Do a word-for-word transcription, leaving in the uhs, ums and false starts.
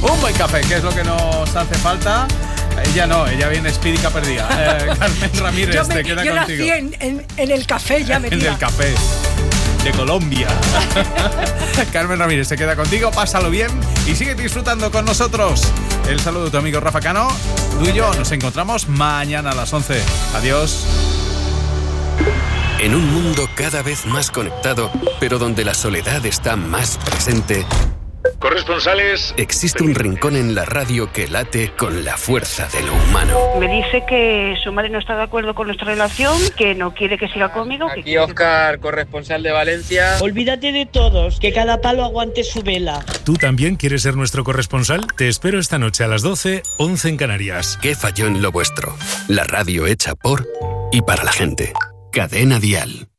Un buen café, que es lo que nos hace falta. Ella no, ella viene espírica perdida. Eh, Carmen Ramírez, yo me, te queda yo contigo. Yo nací en, en, en el café ya metida. En el café de Colombia. Carmen Ramírez se queda contigo, pásalo bien y sigue disfrutando con nosotros. El saludo de tu amigo Rafa Cano. Tú y yo nos encontramos mañana a las once. Adiós. En un mundo cada vez más conectado, pero donde la soledad está más presente, corresponsales, existe un rincón en la radio que late con la fuerza de lo humano. Me dice que su madre no está de acuerdo con nuestra relación, que no quiere que siga conmigo. Aquí que Óscar, corresponsal de Valencia. Olvídate de todos, que cada palo aguante su vela. ¿Tú también quieres ser nuestro corresponsal? Te espero esta noche a las doce, once en Canarias. ¿Qué falló en lo vuestro? La radio hecha por y para la gente. Cadena Dial.